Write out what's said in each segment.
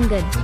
आंगन।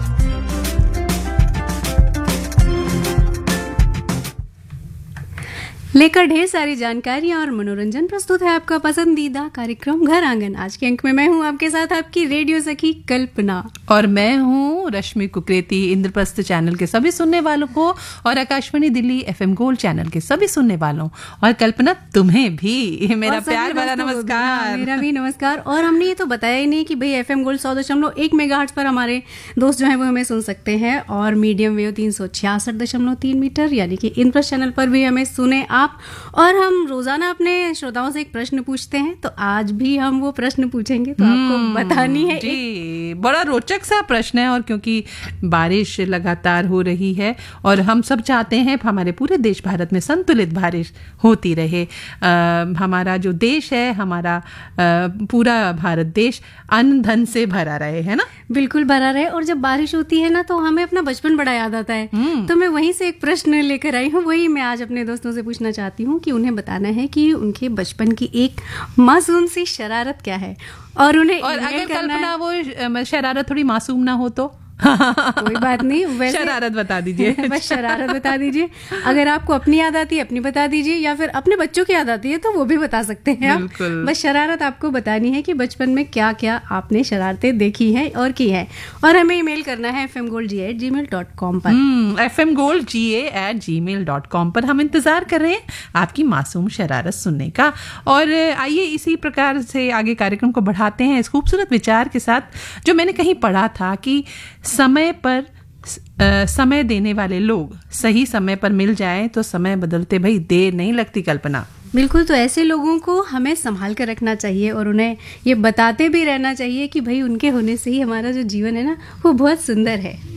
लेकर ढेर सारी जानकारियां और मनोरंजन, प्रस्तुत है आपका पसंदीदा कार्यक्रम घर आंगन। आज के अंक में मैं हूं आपके साथ आपकी रेडियो सखी कल्पना, और मैं हूं रश्मि कुकरेती। इंद्रप्रस्थ चैनल के सभी सुनने वालों को और Akashvani Delhi FM gold channel के सभी सुनने वालों, और कल्पना तुम्हें भी मेरा प्यार भरा नमस्कार। मेरा भी नमस्कार। और हमने ये तो बताया ही नहीं कि भाई FM गोल्ड 100.1 मेगाहर्ट्ज पर हमारे दोस्त जो हैं वो हमें सुन सकते हैं, और मीडियम वेव 366.3 मीटर यानी कि इंद्रप्रस्थ चैनल पर भी हमें सुने आप। और हम रोजाना अपने श्रोताओं से एक प्रश्न पूछते हैं, तो आज भी हम वो प्रश्न पूछेंगे, तो आपको बतानी है। जी, बड़ा रोचक सा प्रश्न है, और क्योंकि बारिश लगातार हो रही है और हम सब चाहते हैं हमारे पूरे देश भारत में संतुलित बारिश होती रहे। हमारा जो देश है, हमारा पूरा भारत देश अन्न धन से भरा रहे, है ना? बिल्कुल भरा रहे। और जब बारिश होती है ना, तो हमें अपना बचपन बड़ा याद आता है। तो मैं वहीं से एक प्रश्न लेकर आई हूँ, वही मैं आज अपने दोस्तों से पूछना चाहती हूँ कि उन्हें बताना है कि उनके बचपन की एक मासूम सी शरारत क्या है, और उन्हें और अगर कल्पना वो शरारत थोड़ी मासूम ना हो तो कोई बात नहीं, वैसे शरारत बता दीजिए। बस शरारत बता दीजिए। अगर आपको अपनी याद आती है अपनी बता दीजिए, या फिर अपने बच्चों की याद आती है तो वो भी बता सकते हैं आप। बस शरारत आपको बतानी है कि बचपन में क्या क्या आपने शरारतें देखी हैं और की है। और हमें ईमेल करना है fmgoldga@gmail.com पर। fmgoldga@gmail.com पर हम इंतजार कर रहे हैं आपकी मासूम शरारत सुनने का। और आइए इसी प्रकार से आगे कार्यक्रम को बढ़ाते हैं इस खूबसूरत विचार के साथ, जो मैंने कहीं पढ़ा था कि समय पर समय देने वाले लोग सही समय पर मिल जाएं तो समय बदलते भाई देर नहीं लगती। कल्पना, बिल्कुल। तो ऐसे लोगों को हमें संभाल कर रखना चाहिए, और उन्हें ये बताते भी रहना चाहिए कि भाई उनके होने से ही हमारा जो जीवन है ना, वो बहुत सुंदर है।